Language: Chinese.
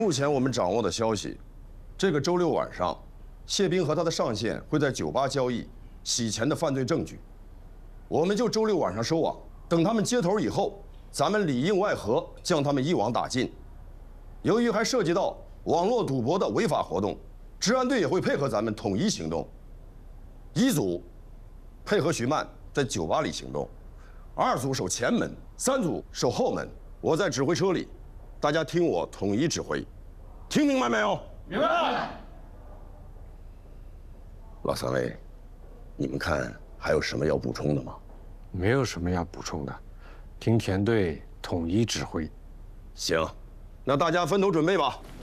目前我们掌握的消息，这个周六晚上，谢兵和他的上线会在酒吧交易洗钱的犯罪证据。我们就周六晚上收网，等他们接头以后，咱们里应外合，将他们一网打尽。由于还涉及到网络赌博的违法活动，治安队也会配合咱们统一行动。一组配合徐曼在酒吧里行动，2组守前门，3组守后门。我在指挥车里，大家听我统一指挥，听明白没有？ 明白。 老3位，你们看还有什么要补充的吗？ 没有什么要补充的，听田队统一指挥。 行，那大家分头准备吧。